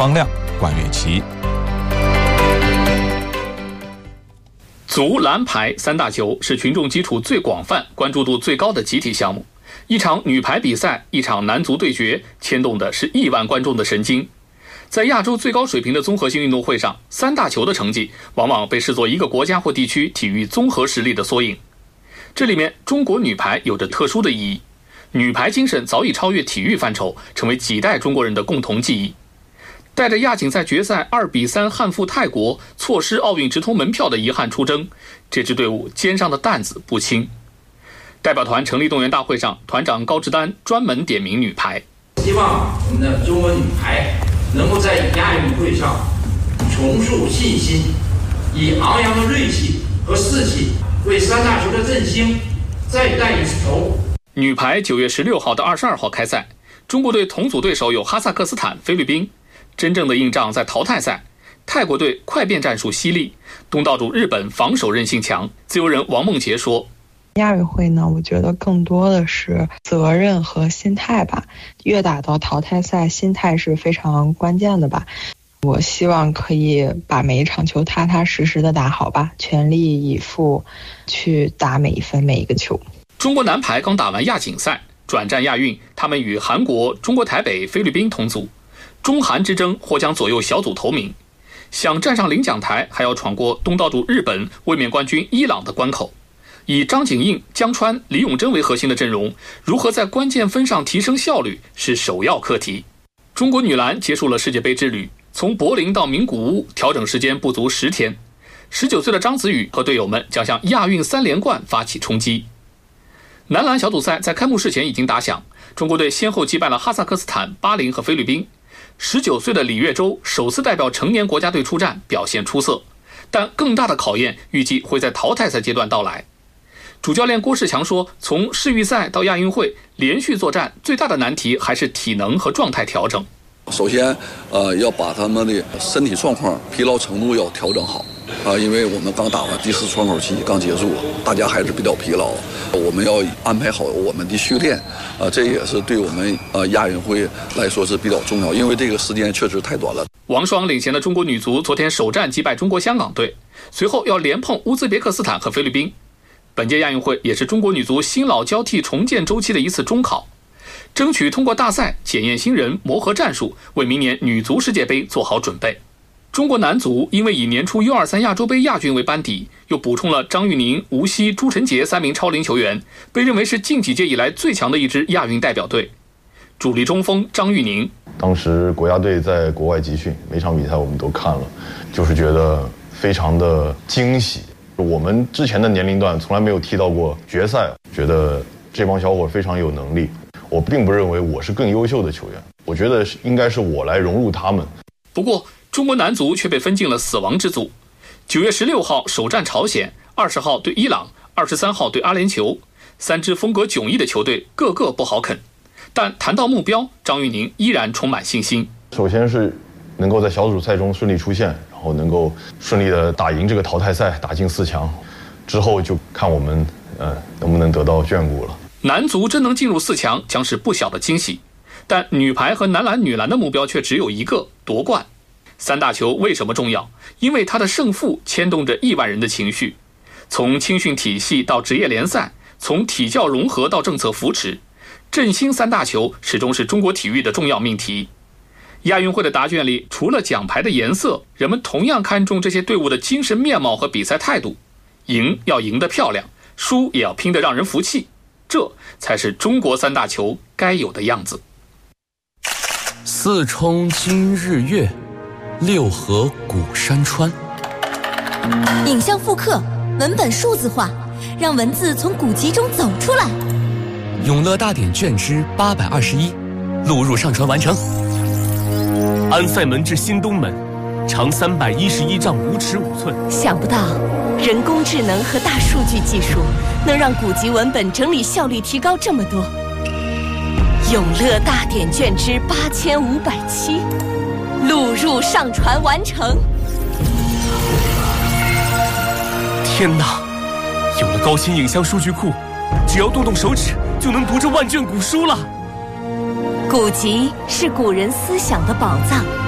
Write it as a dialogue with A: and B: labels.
A: 方亮、关岳琪。
B: 足、篮、排三大球是群众基础最广泛、关注度最高的集体项目。一场女排比赛，一场男足对决，牵动的是亿万观众的神经。在亚洲最高水平的综合性运动会上，三大球的成绩往往被视作一个国家或地区体育综合实力的缩影。这里面，中国女排有着特殊的意义。女排精神早已超越体育范畴，成为几代中国人的共同记忆。带着亚锦赛决赛2-3憾负泰国，错失奥运直通门票的遗憾出征，这支队伍肩上的担子不轻。代表团成立动员大会上，团长高志丹专门点名女排，
C: 希望我们的中国女排能够在亚运会上重塑信心，以昂扬的锐气和士气为三大球的振兴再带一次头。
B: 女排9月16号到22号开赛，中国队同组对手有哈萨克斯坦、菲律宾。真正的硬仗在淘汰赛，泰国队快变战术犀利，东道主日本防守韧性强。自由人王梦洁说，
D: 亚运会呢，我觉得更多的是责任和心态吧。越打到淘汰赛，心态是非常关键的吧。我希望可以把每一场球踏踏实实的打好吧，全力以赴去打每一分每一个球。
B: 中国男排刚打完亚锦赛，转战亚运，他们与韩国、中国台北、菲律宾同组。中韩之争或将左右小组头名，想站上领奖台，还要闯过东道主日本、卫冕冠军伊朗的关口。以张景映、江川、李永珍为核心的阵容，如何在关键分上提升效率是首要课题。中国女篮结束了世界杯之旅，从柏林到名古屋，调整时间不足10天。19岁的张子宇和队友们将向亚运3连冠发起冲击。男篮小组赛在开幕式前已经打响，中国队先后击败了哈萨克斯坦、巴林和菲律宾。19岁的李月洲首次代表成年国家队出战，表现出色，但更大的考验预计会在淘汰赛阶段到来。主教练郭士强说，从世预赛到亚运会连续作战，最大的难题还是体能和状态调整。
E: 首先，要把他们的身体状况、疲劳程度要调整好。因为我们刚打完第4窗口期刚结束，大家还是比较疲劳，我们要安排好我们的训练，这也是对我们亚运会来说是比较重要，因为这个时间确实太短了。
B: 王霜领衔的中国女足昨天首战击败中国香港队，随后要连碰乌兹别克斯坦和菲律宾。本届亚运会也是中国女足新老交替重建周期的一次中考，争取通过大赛检验新人、磨合战术，为明年女足世界杯做好准备。中国男足因为以年初 U23 亚洲杯亚军为班底，又补充了张玉宁、吴曦、朱晨杰3名超龄球员，被认为是近几届以来最强的一支亚运代表队。主力中锋张玉宁，
F: 当时国家队在国外集训，每场比赛我们都看了，就是觉得非常的惊喜。我们之前的年龄段从来没有踢到过决赛，觉得这帮小伙非常有能力。我并不认为我是更优秀的球员，我觉得应该是我来融入他们。
B: 不过中国男足却被分进了死亡之组。9月16号首战朝鲜，20号对伊朗，23号对阿联酋，3支风格迥异的球队个个不好啃。但谈到目标，张玉宁依然充满信心。
F: 首先是能够在小组赛中顺利出现，然后能够顺利的打赢这个淘汰赛，打进4强，之后就看我们能不能得到眷顾了。
B: 男足真能进入4强将是不小的惊喜，但女排和男篮、女篮的目标却只有一个：夺冠。三大球为什么重要？因为它的胜负牵动着亿万人的情绪。从青训体系到职业联赛，从体教融合到政策扶持，振兴三大球始终是中国体育的重要命题。亚运会的答卷里，除了奖牌的颜色，人们同样看重这些队伍的精神面貌和比赛态度。赢要赢得漂亮，输也要拼得让人服气，这才是中国三大球该有的样子。
G: 四冲今日月，6合古山川。
H: 影像复刻，文本数字化，让文字从古籍中走出来。
G: 永乐大典卷之821，录入上传完成。安塞门至新东门，长311丈5尺5寸。
H: 想不到人工智能和大数据技术能让古籍文本整理效率提高这么多。永乐大典卷之8507，录入上传完成。
G: 天哪，有了高清影像数据库，只要动动手指就能读这万卷古书了。
H: 古籍是古人思想的宝藏，